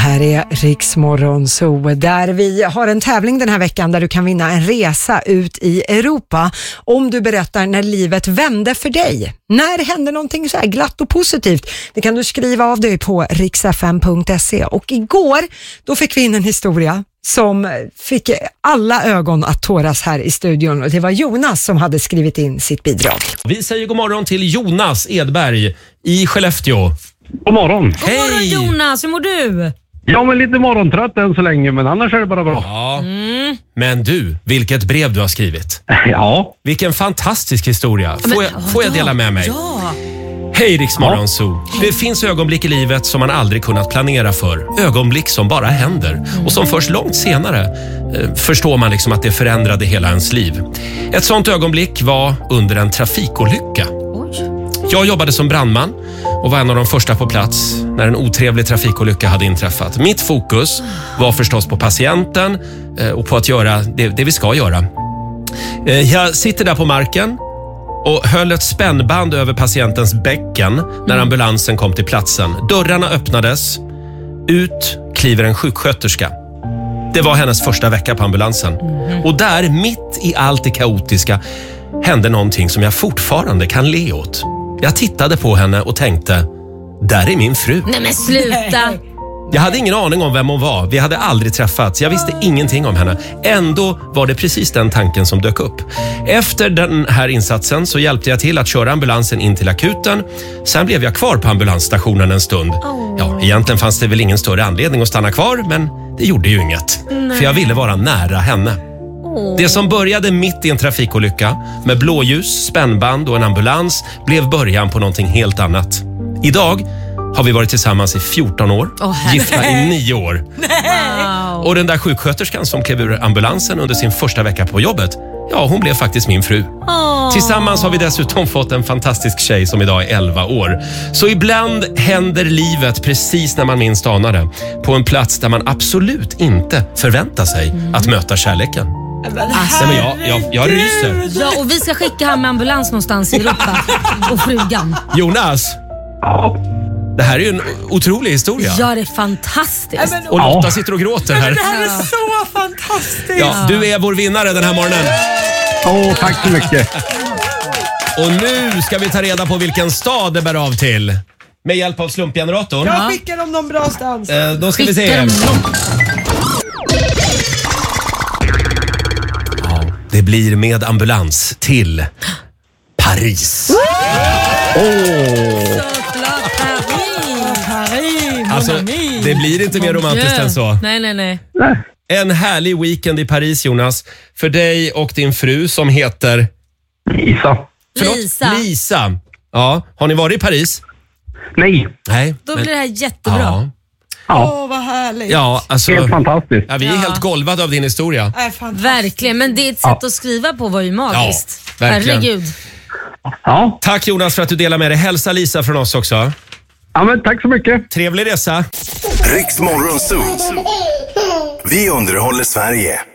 här är Rix Morgon Zoo, där vi har en tävling den här veckan där du kan vinna en resa ut i Europa om du berättar när livet vände för dig. När hände någonting så här glatt och positivt? Det kan du skriva av dig på rixfm.se. Och igår då fick vi in en historia som fick alla ögon att tåras här i studion, och det var Jonas som hade skrivit in sitt bidrag. Vi säger god morgon till Jonas Edberg i Skellefteå. God morgon. Hej! God morgon Jonas, hur mår du? Ja, men lite morgontrött än så länge, men annars är det bara bra. Ja, men du, vilket brev du har skrivit. Ja. Vilken fantastisk historia. Får jag dela med mig? Ja. Hej Rix Morgon Zoo. Det finns ögonblick i livet som man aldrig kunnat planera för. Ögonblick som bara händer. Och som först långt senare förstår man liksom att det förändrade hela ens liv. Ett sånt ögonblick var under en trafikolycka. Jag jobbade som brandman och var en av de första på plats när en otrevlig trafikolycka hade inträffat. Mitt fokus var förstås på patienten och på att göra det vi ska göra. Jag sitter där på marken och höll ett spännband över patientens bäcken när ambulansen kom till platsen. Dörrarna öppnades. Ut kliver en sjuksköterska. Det var hennes första vecka på ambulansen. Och där, mitt i allt det kaotiska, hände någonting som jag fortfarande kan le åt. Jag tittade på henne och tänkte, där är min fru. Nej men sluta. Jag hade ingen aning om vem hon var. Vi hade aldrig träffats. Jag visste ingenting om henne. Ändå var det precis den tanken som dök upp. Efter den här insatsen så hjälpte jag till att köra ambulansen in till akuten. Sen blev jag kvar på ambulansstationen en stund. Ja, egentligen fanns det väl ingen större anledning att stanna kvar, men det gjorde ju inget. För jag ville vara nära henne. Det som började mitt i en trafikolycka med blåljus, spännband och en ambulans blev början på någonting helt annat. Idag har vi varit tillsammans i 14 år, gifta i 9 år. Wow. Och den där sjuksköterskan som klev ur ambulansen under sin första vecka på jobbet, ja, hon blev faktiskt min fru. Tillsammans har vi dessutom fått en fantastisk tjej som idag är 11 år. Så ibland händer livet precis när man minst anar det, på en plats där man absolut inte förväntar sig att möta kärleken. Alltså, Nej, men jag ryser. ja, och vi ska skicka hem med ambulans någonstans i Europa. Och frugan. Jonas, Ja. det här är ju en otrolig historia. Ja, det är fantastiskt. Och Lotta sitter och gråter här. Det här är så fantastiskt! Ja, du är vår vinnare den här morgonen. Tack så mycket. Och nu ska vi ta reda på vilken stad det bär av till. Med hjälp av slumpgeneratorn. Jag skickar dem någon bra stans. Då ska vi se. Skickar dem Ja, det blir med ambulans till Paris. Alltså, det blir inte mer romantiskt än så. Nej. En härlig weekend i Paris, Jonas. För dig och din fru som heter... Lisa. Förlåt? Lisa. Ja, har ni varit i Paris? Nej. Nej. Då blir det här jättebra. Ja. Ja. Vad härligt. Ja, alltså... Helt fantastiskt. Ja, vi är helt golvade av din historia. Fantastiskt. Verkligen, men det är ett sätt att skriva på var ju magiskt. Ja, verkligen. Herregud. Ja. Tack Jonas för att du delar med dig. Hälsa Lisa från oss också. Ja, men tack så mycket. Trevlig resa. Rix Morgon Zoo. Vi underhåller Sverige.